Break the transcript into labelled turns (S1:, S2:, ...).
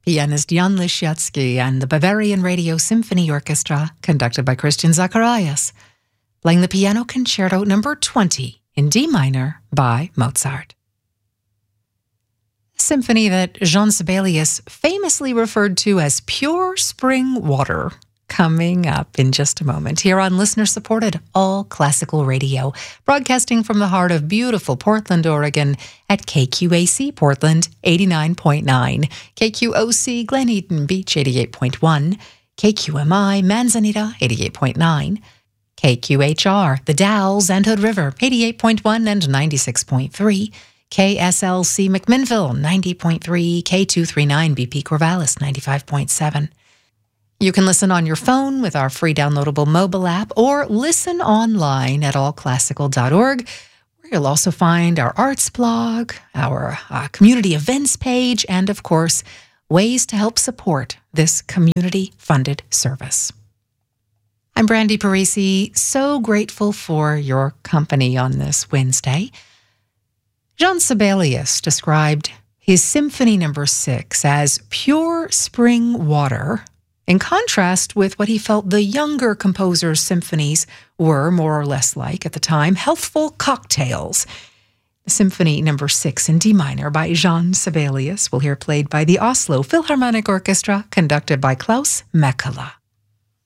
S1: pianist Jan Lisiecki and the Bavarian Radio Symphony Orchestra, conducted by Christian Zacharias, playing the Piano Concerto No. 20 in D minor by Mozart. A symphony that Jean Sibelius famously referred to as pure spring water, coming up in just a moment here on listener-supported All Classical Radio, broadcasting from the heart of beautiful Portland, Oregon at KQAC Portland 89.9, KQOC Glen Eden Beach 88.1, KQMI Manzanita 88.9, KQHR The Dalles and Hood River 88.1 and 96.3, KSLC McMinnville 90.3, K239 BP Corvallis 95.7. You can listen on your phone with our free downloadable mobile app or listen online at allclassical.org, where you'll also find our arts blog, our community events page, and, of course, ways to help support this community-funded service. I'm Brandy Parisi, so grateful for your company on this Wednesday. Jean Sibelius described his Symphony No. 6 as pure spring water, in contrast with what he felt the younger composer's symphonies were more or less like at the time, healthful cocktails. The Symphony No. 6 in D minor by Jean Sibelius, we'll hear played by the Oslo Philharmonic Orchestra, conducted by Klaus Mäkelä.